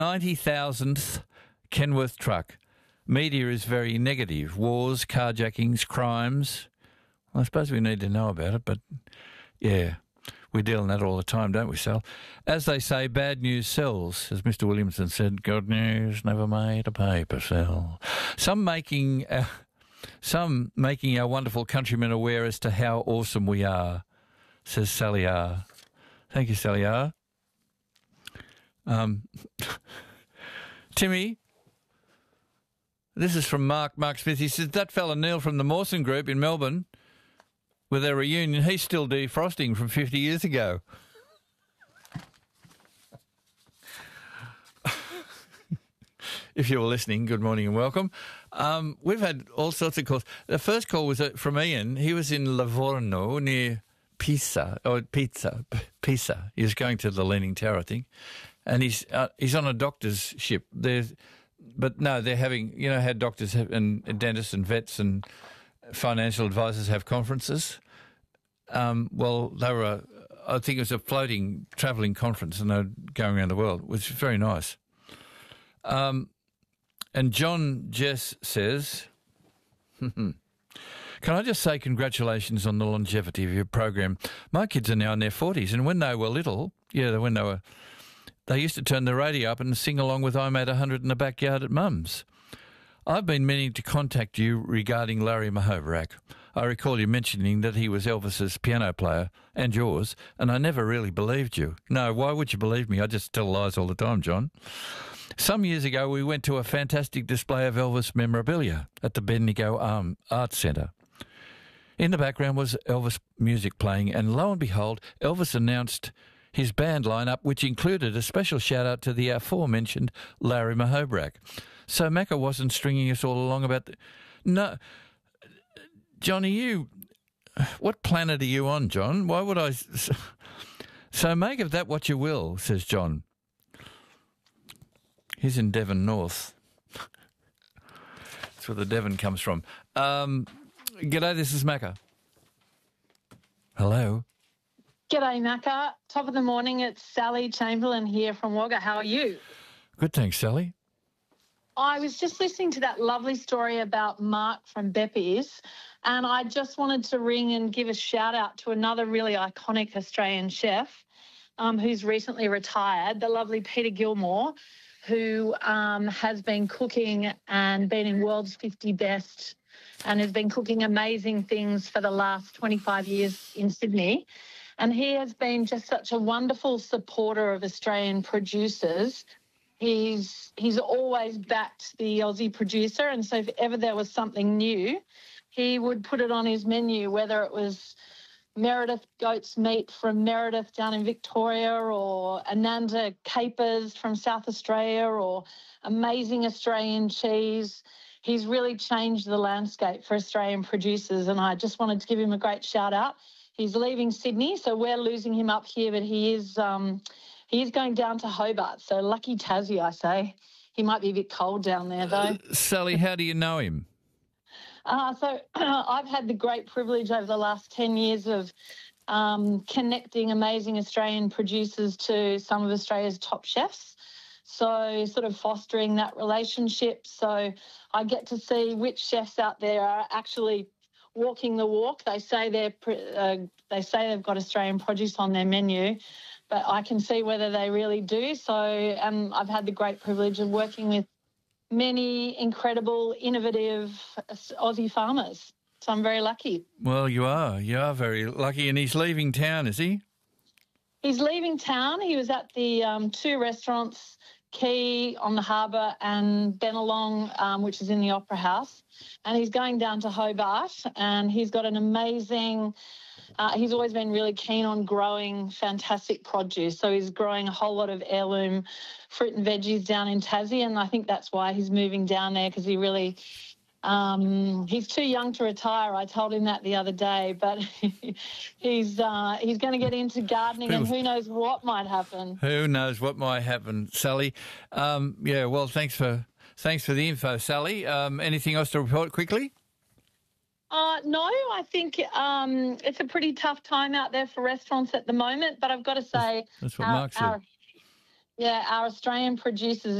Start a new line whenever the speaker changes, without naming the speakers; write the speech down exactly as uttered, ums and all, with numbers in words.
ninety thousandth Kenworth truck. Media is very negative. Wars, carjackings, crimes. I suppose we need to know about it, but yeah, we deal in that all the time, don't we, Sal? As they say, bad news sells. As Mister Williamson said, good news never made a paper sell. Some making, uh, some making our wonderful countrymen aware as to how awesome we are, says Sally R. Thank you, Sally R. Um, Timmy, this is from Mark, Mark Smith. He says, that fella Neil from the Mawson Group in Melbourne, with their reunion, he's still defrosting from fifty years ago. If you were listening, good morning and welcome. Um, we've had all sorts of calls. The first call was from Ian. He was in Livorno near Pisa, or Pizza, Pisa. He was going to the Leaning Tower, I think. And he's uh, he's on a doctor's ship. There's, but no, they're having, you know how doctors have, and dentists and vets and financial advisors have conferences. Um, well, they were, a, I think it was a floating travelling conference, and they're going around the world, which is very nice. Um, and John Jess says, can I just say congratulations on the longevity of your program? My kids are now in their forties, and when they were little, yeah, when they were, they used to turn the radio up and sing along with I'm at one hundred in the backyard at Mum's. I've been meaning to contact you regarding Larry Mahovarak. I recall you mentioning that he was Elvis's piano player and yours, and I never really believed you. No, why would you believe me? I just tell lies all the time, John. Some years ago, we went to a fantastic display of Elvis memorabilia at the Bendigo um, Arts Centre. In the background was Elvis music playing, and lo and behold, Elvis announced his band lineup, which included a special shout-out to the aforementioned Larry Mahovarak. So Macca wasn't stringing us all along about the... No, Johnny, you... What planet are you on, John? Why would I... So make of that what you will, says John. He's in Devon North. That's where the Devon comes from. Um, g'day, this is Macca. Hello.
G'day, Macca. Top of the morning, it's Sally Chamberlain here from Wagga. How are you?
Good, thanks, Sally.
I was just listening to that lovely story about Mark from Beppy's, and I just wanted to ring and give a shout-out to another really iconic Australian chef um, who's recently retired, the lovely Peter Gilmore, who um, has been cooking and been in World's fifty Best and has been cooking amazing things for the last twenty-five years in Sydney. And he has been just such a wonderful supporter of Australian producers. He's he's always backed the Aussie producer, and so if ever there was something new, he would put it on his menu, whether it was Meredith goat's meat from Meredith down in Victoria, or Ananda capers from South Australia, or amazing Australian cheese. He's really changed the landscape for Australian producers, and I just wanted to give him a great shout out. He's leaving Sydney, so we're losing him up here, but he is um, he is going down to Hobart. So lucky Tassie, I say. He might be a bit cold down there, though.
Uh, Sally, how do you know him?
Uh, so I've had the great privilege over the last ten years of um, connecting amazing Australian producers to some of Australia's top chefs. So sort of fostering that relationship. So I get to see which chefs out there are actually walking the walk. They say they're uh, they say they've got Australian produce on their menu, but I can see whether they really do. So um, I've had the great privilege of working with many incredible, innovative Aussie farmers. So I'm very lucky.
Well, you are. You are very lucky. And he's leaving town, is he?
He's leaving town. He was at the um, two restaurants, Quay on the harbour and Bennelong, um, which is in the Opera House. And he's going down to Hobart, and he's got an amazing... Uh, he's always been really keen on growing fantastic produce. So he's growing a whole lot of heirloom fruit and veggies down in Tassie, and I think that's why he's moving down there, because he really... Um, he's too young to retire. I told him that the other day, but he's uh, he's going to get into gardening, People, and who knows what might happen.
Who knows what might happen, Sally? Um, yeah, well, thanks for thanks for the info, Sally. Um, anything else to report quickly?
Uh, no, I think um, it's a pretty tough time out there for restaurants at the moment, but I've got to say...
That's, that's what
our,
Mark said.
Our, Yeah, our Australian producers